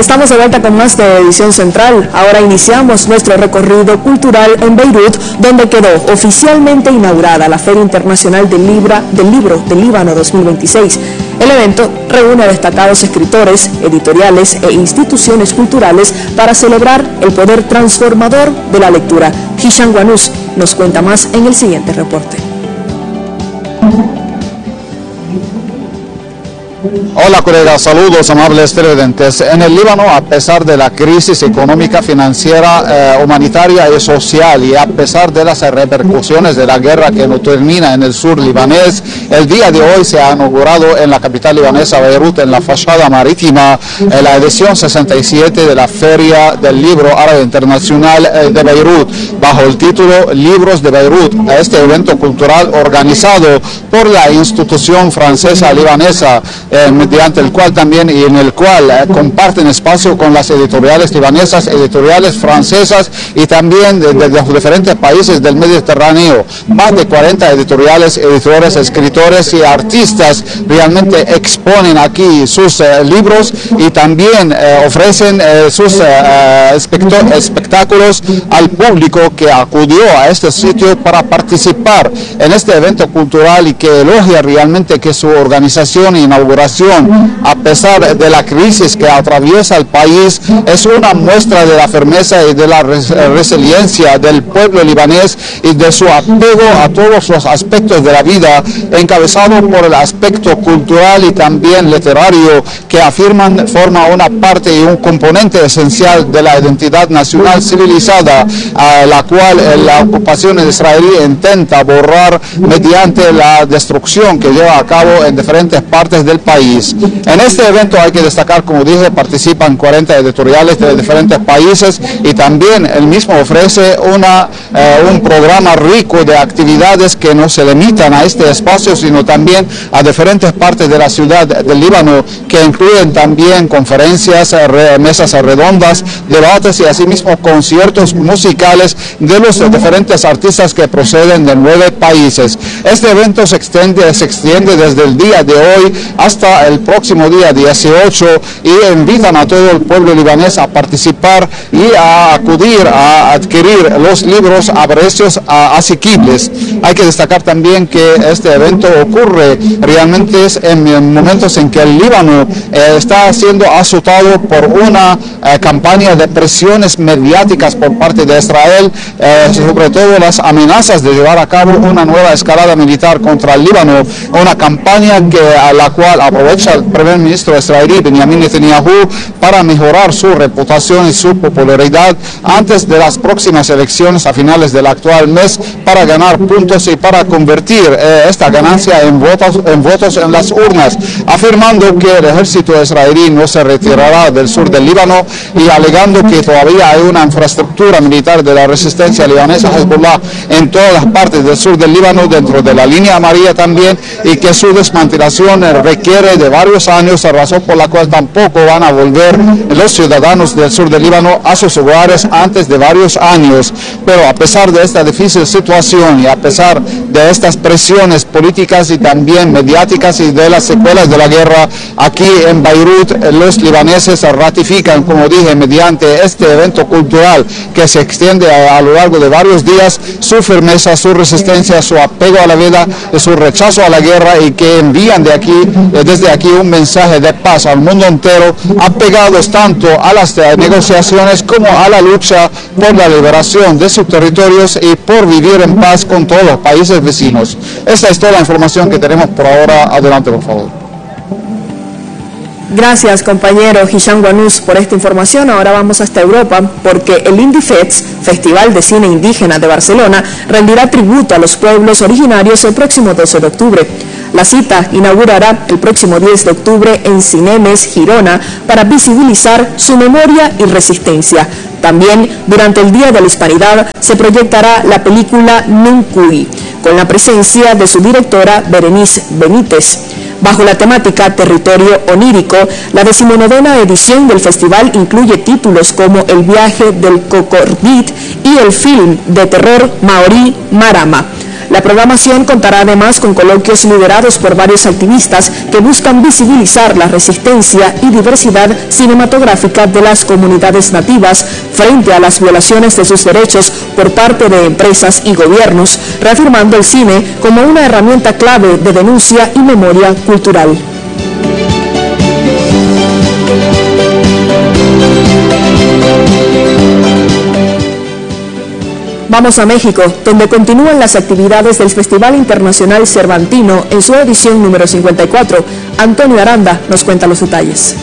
Estamos de vuelta con más de Edición Central. Ahora iniciamos nuestro recorrido cultural en Beirut, donde quedó oficialmente inaugurada la Feria Internacional del Libro del Líbano 2026. El evento reúne a destacados escritores, editoriales e instituciones culturales para celebrar el poder transformador de la lectura. Hisham Wanous nos cuenta más en el siguiente reporte. Hola colegas, saludos amables televidentes. En el Líbano, a pesar de la crisis económica, financiera, humanitaria y social, y a pesar de las repercusiones de la guerra que no termina en el sur libanés, el día de hoy se ha inaugurado en la capital libanesa, Beirut, en la fachada marítima, la edición 67 de la Feria del Libro Árabe Internacional de Beirut, bajo el título Libros de Beirut. Este evento cultural organizado por la institución francesa libanesa, mediante el cual también y en el cual comparten espacio con las editoriales libanesas, editoriales francesas y también de los diferentes países del Mediterráneo. Más de 40 editoriales, editores, escritores y artistas realmente exponen aquí sus libros y también ofrecen sus espectáculos al público que acudió a este sitio para participar en este evento cultural y que elogia realmente que su organización e inauguración, a pesar de la crisis que atraviesa el país, es una muestra de la firmeza y de la resiliencia del pueblo libanés y de su apego a todos los aspectos de la vida, encabezado por el aspecto cultural y también literario, que afirman forma una parte y un componente esencial de la identidad nacional civilizada, a la cual la ocupación israelí intenta borrar mediante la destrucción que lleva a cabo en diferentes partes del país. En este evento hay que destacar, como dije, participan 40 editoriales de diferentes países y también el mismo ofrece un programa rico de actividades que no se limitan a este espacio, sino también a diferentes partes de la ciudad del Líbano, que incluyen también conferencias, mesas redondas, debates y asimismo conciertos musicales de los diferentes artistas que proceden de 9 países. Este evento se extiende desde el día de hoy hasta el próximo día 18 y invitan a todo el pueblo libanés a participar y a acudir a adquirir los libros a precios asequibles. Hay que destacar también que este evento ocurre realmente en momentos en que el Líbano está siendo azotado por una campaña de presiones mediáticas por parte de Israel, sobre todo las amenazas de llevar a cabo una nueva escalada militar contra el Líbano, una campaña a la cual aprovecha el primer ministro israelí Benjamin Netanyahu para mejorar su reputación y su popularidad antes de las próximas elecciones a finales del actual mes, para ganar puntos y para convertir esta ganancia en votos en las urnas, afirmando que el ejército israelí no se retirará del sur del Líbano y alegando que todavía hay una infraestructura militar de la resistencia libanesa Hezbollah en todas las partes del sur del Líbano, dentro de la línea amarilla también, y que su desmantelación requiere de varios años, razón por la cual tampoco van a volver los ciudadanos del sur del Líbano a sus hogares antes de varios años. Pero a pesar de esta difícil situación y a pesar de estas presiones políticas y también mediáticas y de las secuelas de la guerra, aquí en Beirut los libaneses ratifican, como dije, mediante este evento cultural que se extiende a lo largo de varios días, su firmeza, su resistencia, su apego a la vida, su rechazo a la guerra, y que envían desde aquí un mensaje de paz al mundo entero, apegados tanto a las negociaciones como a la lucha por la liberación de sus territorios y por vivir en paz con todos los países vecinos. Esta es toda la información que tenemos por ahora. Adelante, por favor. Gracias, compañero Hisham Wanous, por esta información. Ahora vamos hasta Europa, porque el IndieFest, Festival de Cine Indígena de Barcelona, rendirá tributo a los pueblos originarios el próximo 12 de octubre. La cita inaugurará el próximo 10 de octubre en Cinemes, Girona, para visibilizar su memoria y resistencia. También, durante el Día de la Hispanidad, se proyectará la película Nuncuy, con la presencia de su directora Berenice Benítez. Bajo la temática Territorio Onírico, la 19ª edición del festival incluye títulos como El viaje del Cocordit y el film de terror maorí Marama. La programación contará además con coloquios liderados por varios activistas que buscan visibilizar la resistencia y diversidad cinematográfica de las comunidades nativas frente a las violaciones de sus derechos por parte de empresas y gobiernos, reafirmando el cine como una herramienta clave de denuncia y memoria cultural. Vamos a México, donde continúan las actividades del Festival Internacional Cervantino en su edición número 54. Antonio Aranda nos cuenta los detalles.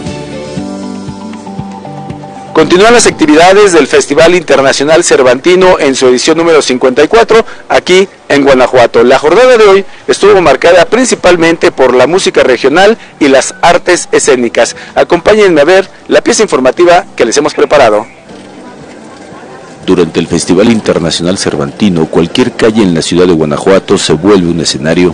Continúan las actividades del Festival Internacional Cervantino en su edición número 54, aquí en Guanajuato. La jornada de hoy estuvo marcada principalmente por la música regional y las artes escénicas. Acompáñenme a ver la pieza informativa que les hemos preparado. Durante el Festival Internacional Cervantino, cualquier calle en la ciudad de Guanajuato se vuelve un escenario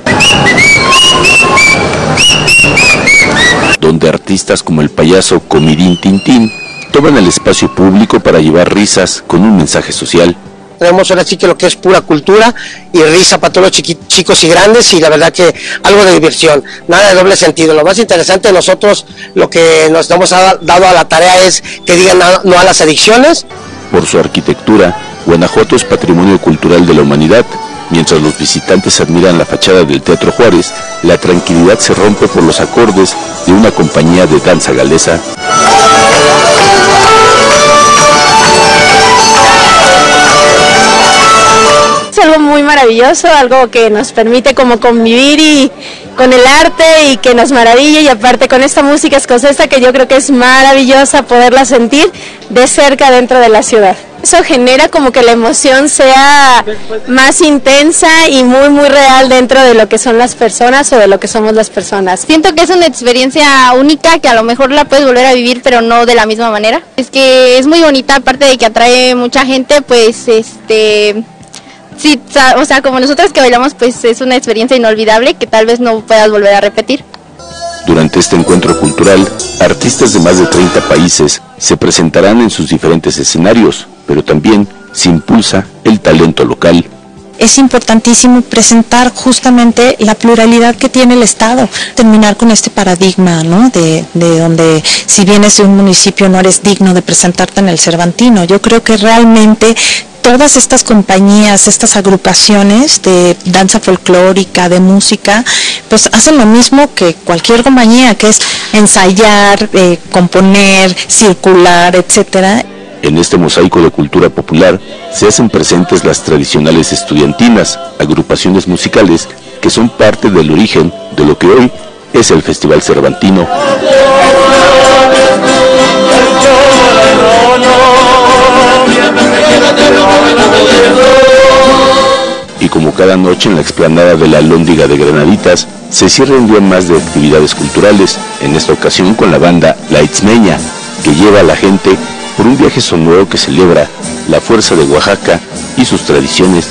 donde artistas como el payaso Comidín Tintín toman el espacio público para llevar risas con un mensaje social. Tenemos ahora sí que lo que es pura cultura y risa para todos los chicos y grandes, y la verdad que algo de diversión, nada de doble sentido. Lo más interesante de nosotros, lo que nos hemos dado a la tarea es que digan no a las adicciones. Por su arquitectura, Guanajuato es patrimonio cultural de la humanidad. Mientras los visitantes admiran la fachada del Teatro Juárez, la tranquilidad se rompe por los acordes de una compañía de danza galesa. Es algo muy maravilloso, algo que nos permite como convivir y con el arte y que nos maravilla, y aparte con esta música escocesa que yo creo que es maravillosa poderla sentir de cerca dentro de la ciudad. Eso genera como que la emoción sea más intensa y muy muy real dentro de lo que son las personas o de lo que somos las personas. Siento que es una experiencia única que a lo mejor la puedes volver a vivir, pero no de la misma manera. Es que es muy bonita, aparte de que atrae mucha gente, pues sí, o sea, como nosotros que bailamos, pues es una experiencia inolvidable que tal vez no puedas volver a repetir. Durante este encuentro cultural, artistas de más de 30 países se presentarán en sus diferentes escenarios, pero también se impulsa el talento local. Es importantísimo presentar justamente la pluralidad que tiene el Estado, terminar con este paradigma, ¿no? de donde si vienes de un municipio no eres digno de presentarte en el Cervantino. Yo creo que realmente todas estas compañías, estas agrupaciones de danza folclórica, de música, pues hacen lo mismo que cualquier compañía, que es ensayar, componer, circular, etcétera. En este mosaico de cultura popular se hacen presentes las tradicionales estudiantinas, agrupaciones musicales que son parte del origen de lo que hoy es el Festival Cervantino. Y como cada noche en la explanada de la Alhóndiga de Granaditas, se cierra un día más de actividades culturales, en esta ocasión con la banda La Itzmeña, que lleva a la gente por un viaje sonoro que celebra la fuerza de Oaxaca y sus tradiciones.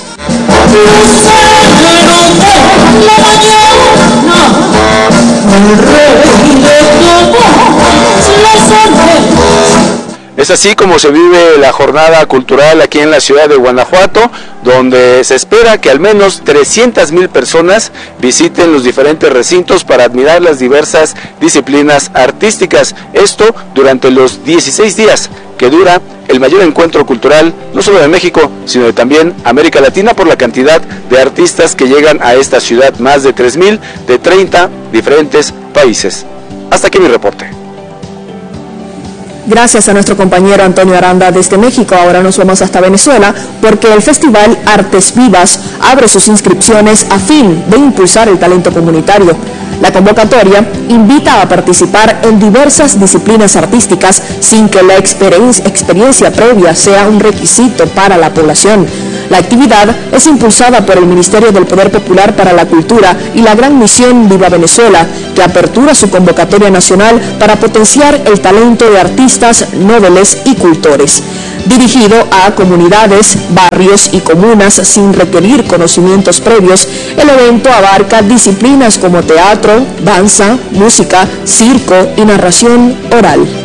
Es así como se vive la jornada cultural aquí en la ciudad de Guanajuato, donde se espera que al menos 300,000 personas visiten los diferentes recintos para admirar las diversas disciplinas artísticas. Esto durante los 16 días que dura el mayor encuentro cultural, no solo de México, sino de también América Latina, por la cantidad de artistas que llegan a esta ciudad, más de 3,000 de 30 diferentes países. Hasta aquí mi reporte. Gracias a nuestro compañero Antonio Aranda desde México. Ahora nos vamos hasta Venezuela porque el Festival Artes Vivas abre sus inscripciones a fin de impulsar el talento comunitario. La convocatoria invita a participar en diversas disciplinas artísticas sin que la experiencia previa sea un requisito para la población. La actividad es impulsada por el Ministerio del Poder Popular para la Cultura y la Gran Misión Viva Venezuela, que apertura su convocatoria nacional para potenciar el talento de artistas, noveles y cultores. Dirigido a comunidades, barrios y comunas sin requerir conocimientos previos, el evento abarca disciplinas como teatro, danza, música, circo y narración oral.